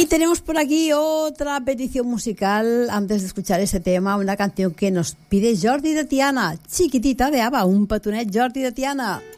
Y tenemos por aquí otra petición musical antes de escuchar ese tema, una canción que nos pide Jordi de Tiana, Chiquitita de ABBA, un petonet Jordi de Tiana.